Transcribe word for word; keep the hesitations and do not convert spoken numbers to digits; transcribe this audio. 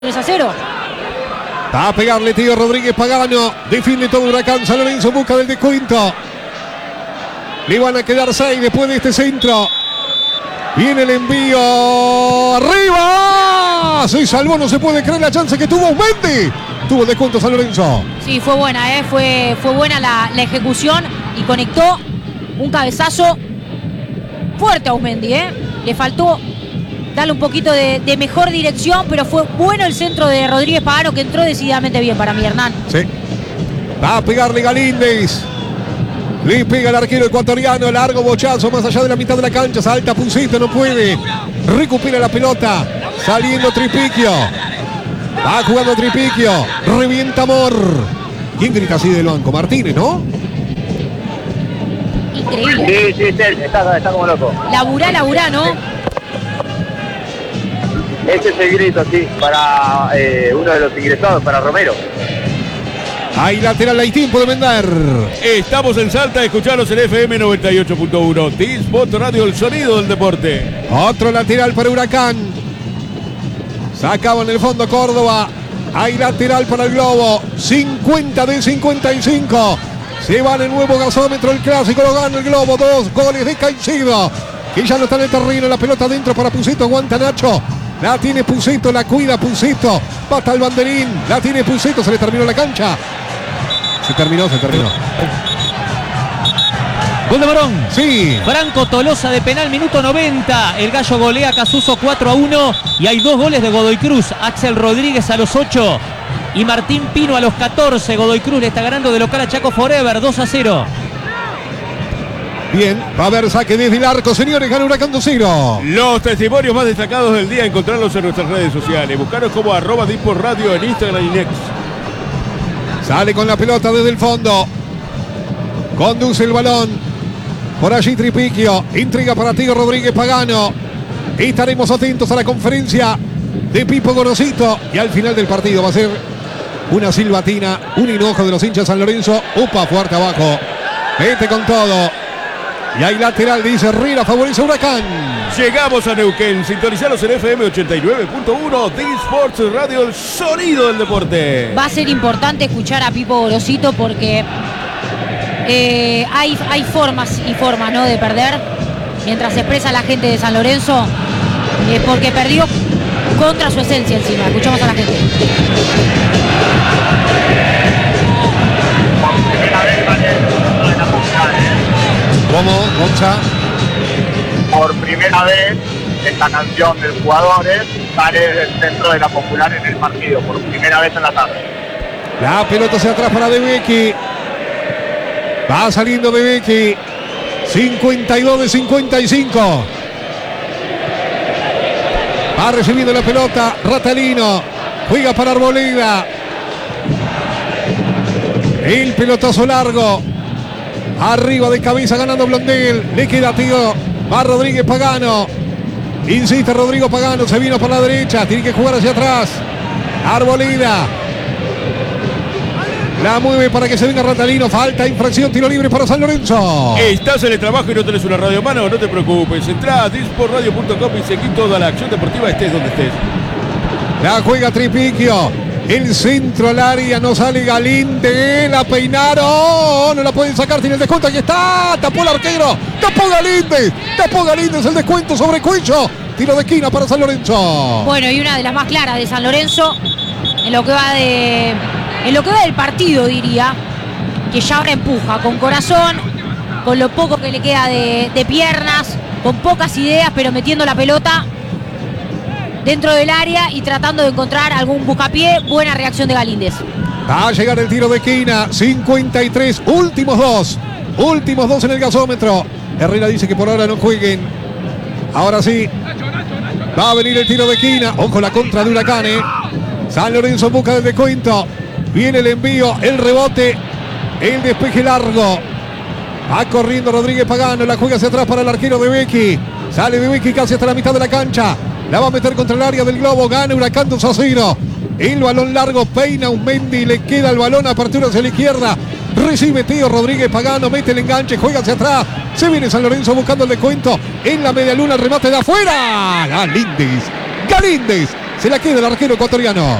tres a cero. Va a pegarle Tío Rodríguez Pagano. Defiende todo Huracán. San Lorenzo en busca del descuento. Le van a quedar seis después de este centro. Viene el envío. ¡Arriba! Se salvó, no se puede creer la chance que tuvo Mendy. Tuvo el descuento San Lorenzo. Sí, fue buena, ¿eh? fue, fue buena la, la ejecución y conectó un cabezazo fuerte a Usmendi, ¿eh? Le faltó darle un poquito de, de mejor dirección, pero fue bueno el centro de Rodríguez Pagano, que entró decididamente bien para mí, Hernán. Sí. Va a pegarle Galíndez. Le pega el arquero ecuatoriano, largo bochazo más allá de la mitad de la cancha, salta Pusito, no puede, recupera la pelota, saliendo Tripiquio, va jugando Tripiquio, revienta Amor. ¿Quién grita así del banco? Martínez, ¿no? Increíble. Sí, sí, sí, está, está como loco. Laburá, laburá, ¿no? Ese es el grito, sí, para eh, uno de los ingresados, para Romero. Hay lateral, hay tiempo de vender. Estamos en Salta, escucharos en F M noventa y ocho punto uno. T-Sport Radio, el sonido del deporte. Otro lateral para Huracán. Sacaba en el fondo Córdoba. Hay lateral para el Globo. cincuenta de cincuenta y cinco. Se va en el nuevo gasómetro, el clásico lo gana el Globo. Dos goles de Caicedo, que ya no está en el terreno. La pelota adentro para Pusito. Aguanta Nacho. La tiene Pusito, la cuida Pusito. Bata el banderín. La tiene Pusito. Se le terminó la cancha. Se terminó, se terminó. Gol de Morón. Sí. Franco Tolosa de penal, minuto noventa. El Gallo golea a Casuso cuatro a uno. Y hay dos goles de Godoy Cruz. Axel Rodríguez a los ocho. Y Martín Pino a los catorce. Godoy Cruz le está ganando de local a Chaco Forever, dos a cero. Bien, va a haber saque desde el arco, señores. Gana Huracán dos cero. Los testimonios más destacados del día, encontrarlos en nuestras redes sociales. Buscaros como arroba T-Sport Radio en Instagram y Next. Sale con la pelota desde el fondo. Conduce el balón. Por allí Tripiquio. Intriga para Tío Rodríguez Pagano. Estaremos atentos a la conferencia de Pipo Gorosito. Y al final del partido va a ser una silbatina, un enojo de los hinchas San Lorenzo. Upa, fuerte abajo. Vete con todo. Y hay lateral, dice Herrera, favorece Huracán. Llegamos a Neuquén, sintonizaros en F M ochenta y nueve punto uno, T-Sports Radio, el sonido del deporte. Va a ser importante escuchar a Pipo Gorosito porque eh, hay, hay formas y formas, ¿no?, de perder. Mientras se expresa la gente de San Lorenzo, eh, porque perdió contra su esencia encima. Escuchamos a la gente. ¿Cómo, Gonza? Por primera vez, esta canción de los jugadores sale del centro de la Popular en el partido, por primera vez en la tarde. La pelota hacia atrás para De Becchi. Va saliendo De Becchi. cincuenta y dos de cincuenta y cinco. Va recibiendo la pelota Ratalino. Juega para Arboleda. El pelotazo largo. Arriba de cabeza ganando Blondel. Le queda Tío. Va Rodríguez Pagano. Insiste Rodrigo Pagano. Se vino por la derecha. Tiene que jugar hacia atrás. Arboleda. La mueve para que se venga Ratalino. Falta, infracción, tiro libre para San Lorenzo. Estás en el trabajo y no tenés una radio a mano, no te preocupes. Entrá a T-Sport Radio punto com y seguí toda la acción deportiva, estés donde estés. La juega Tripiquio. El centro al área, no sale Galíndez. La peinaron. No la pueden sacar, tiene el descuento. Aquí está. Tapó el arquero. Tapó Galíndez. Tapó Galíndez el descuento sobre Cuello. Tiro de esquina para San Lorenzo. Bueno, y una de las más claras de San Lorenzo en lo que va de en lo que va del partido, diría, que ya ahora empuja con corazón, con lo poco que le queda de, de piernas, con pocas ideas, pero metiendo la pelota dentro del área y tratando de encontrar algún buscapié. Buena reacción de Galíndez. Va a llegar el tiro de esquina. cincuenta y tres, últimos dos. Últimos dos en el gasómetro. Herrera dice que por ahora no jueguen. Ahora sí. Va a venir el tiro de esquina. Ojo la contra de Huracán, ¿eh? San Lorenzo en busca del descuento. Viene el envío, el rebote, el despeje largo. Va corriendo Rodríguez Pagano. La juega hacia atrás para el arquero De Becchi. Sale De Becchi casi hasta la mitad de la cancha. La va a meter contra el área del Globo. Gana Huracán dos a cero. El balón largo, peina Usmendi. Le queda el balón, apertura hacia la izquierda. Recibe Tío Rodríguez Pagano. Mete el enganche, juega hacia atrás. Se viene San Lorenzo buscando el descuento. En la media luna, el remate de afuera. Galíndez. Galíndez. Se la queda el arquero ecuatoriano.